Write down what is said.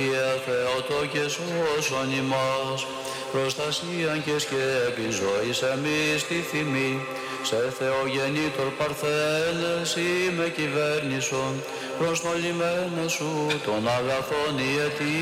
Θεότο και σώσον ημάς, προστασίαν και σκέπη ζωής εμείς τη θυμή, σε Θεογεννήτωρ παρθένες είμαι κυβέρνησον, προστολιμένα σου των αγαθών η αιτία.